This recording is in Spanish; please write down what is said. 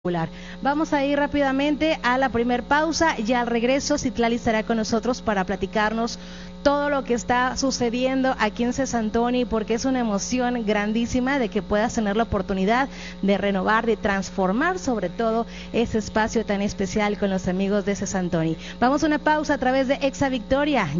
Vamos a ir rápidamente a la primer pausa y al regreso Citlali estará con nosotros para platicarnos todo lo que está sucediendo aquí en Cés Antoni, porque es una emoción grandísima de que puedas tener la oportunidad de renovar, de transformar sobre todo ese espacio tan especial con los amigos de Cés Antoni. Vamos a una pausa a través de Exa Victoria.